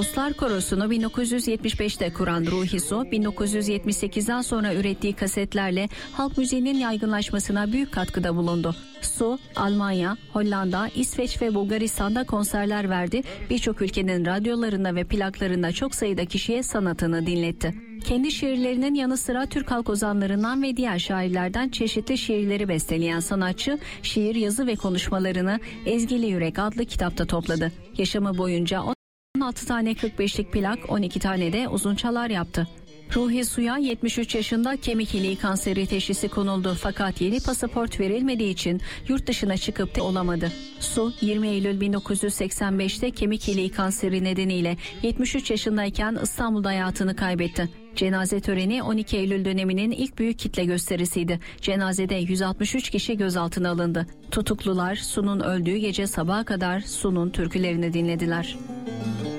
Dostlar Korosu'nu 1975'te kuran Ruhi Su, 1978'den sonra ürettiği kasetlerle halk müziğinin yaygınlaşmasına büyük katkıda bulundu. Su, Almanya, Hollanda, İsveç ve Bulgaristan'da konserler verdi, birçok ülkenin radyolarında ve plaklarında çok sayıda kişiye sanatını dinletti. Kendi şiirlerinin yanı sıra Türk halk ozanlarından ve diğer şairlerden çeşitli şiirleri besteleyen sanatçı, şiir, yazı ve konuşmalarını Ezgili Yürek adlı kitapta topladı. Yaşamı boyunca 16 tane 45'lik plak, 12 tane de uzun çalar yaptı. Ruhi Su'ya 73 yaşında kemik iliği kanseri teşhisi konuldu, fakat yeni pasaport verilmediği için yurt dışına çıkıp da olamadı. Su, 20 Eylül 1985'te kemik iliği kanseri nedeniyle 73 yaşındayken İstanbul'da hayatını kaybetti. Cenaze töreni 12 Eylül döneminin ilk büyük kitle gösterisiydi. Cenazede 163 kişi gözaltına alındı. Tutuklular Su'nun öldüğü gece sabaha kadar Su'nun türkülerini dinlediler.